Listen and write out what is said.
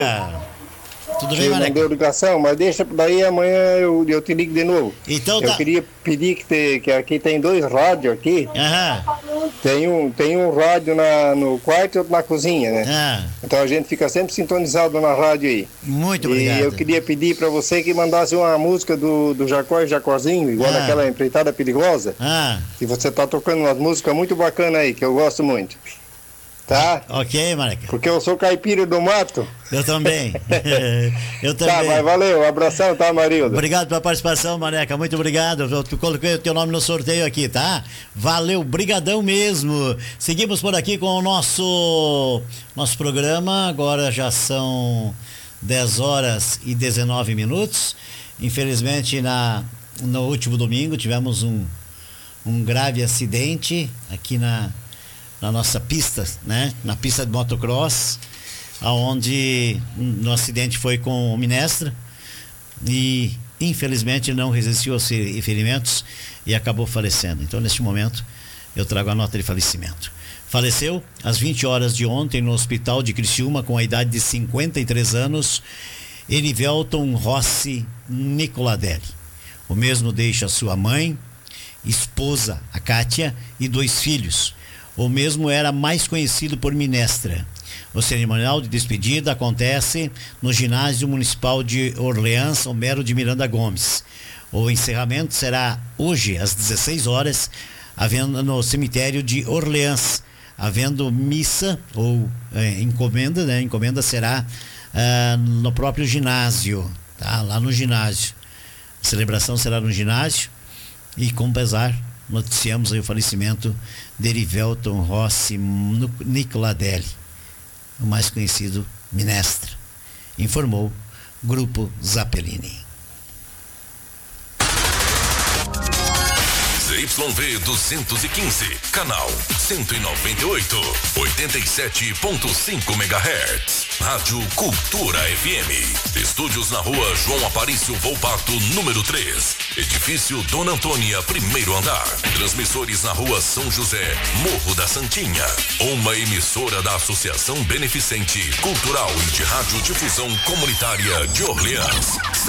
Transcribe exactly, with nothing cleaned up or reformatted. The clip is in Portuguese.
Ah, tudo bem, Eu não Maneca? deu ligação, mas deixa daí amanhã eu, eu te ligo de novo. Então Eu tá. queria pedir que, te, que aqui tem dois rádios aqui. Aham. Tem um, tem um rádio na, no quarto e outro na cozinha, né? Ah, Então a gente fica sempre sintonizado na rádio aí. muito E obrigado. eu queria pedir para você que mandasse uma música do, do Jacó e Jacorzinho, igual Ah. naquela empreitada perigosa. Ah, Que você tá tocando umas músicas muito bacanas aí, que eu gosto muito. Tá? ok, Maneca. Porque eu sou caipira do mato. Eu também. Eu Tá, também. mas valeu. Um abração, tá, Marildo? Obrigado pela participação, Maneca, muito obrigado. Eu tu- coloquei o teu nome no sorteio aqui, tá? Valeu, brigadão mesmo. Seguimos por aqui com o nosso nosso programa. Agora já são dez horas e dezenove minutos. Infelizmente, na no último domingo tivemos um um grave acidente aqui na na nossa pista, né? Na pista de motocross, aonde no acidente foi com o Minestra e infelizmente não resistiu aos fe- ferimentos e acabou falecendo. Então, neste momento, eu trago a nota de falecimento. Faleceu às vinte horas de ontem no hospital de Criciúma com a idade de cinquenta e três anos, Erivelton Rossi Nicoladelli. O mesmo deixa sua mãe, esposa, a Kátia, e dois filhos. O mesmo era mais conhecido por Minestra. O cerimonial de despedida acontece no ginásio municipal de Orleans, Homero de Miranda Gomes. O encerramento será hoje às dezesseis horas, havendo no cemitério de Orleans, havendo missa ou é, encomenda, né? Encomenda será ah, no próprio ginásio, tá? Lá no ginásio. A celebração será no ginásio e, com pesar, noticiamos aí o falecimento de Erivelton Rossi Nicoladelli, o mais conhecido Minestra, informou Grupo Zappellini. Z Y V duzentos e quinze, canal cento e noventa e oito, oitenta e sete ponto cinco megahertz. Rádio Cultura F M. Estúdios na rua João Aparício Volpato, número três. Edifício Dona Antônia, primeiro andar. Transmissores na rua São José, Morro da Santinha. Uma emissora da Associação Beneficente, Cultural e de Rádio Difusão Comunitária de Orleans.